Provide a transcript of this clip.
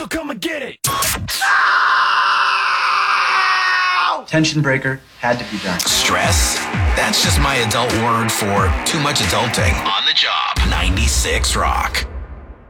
so come and get it. Tension breaker had to be done. Stress? That's just my adult word for too much adulting. On the job. 96 Rock.